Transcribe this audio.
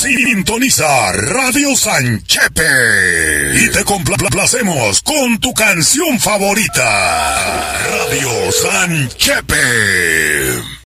Sintoniza Radio Sanchepe y te complacemos con tu canción favorita. Radio Sanchepe.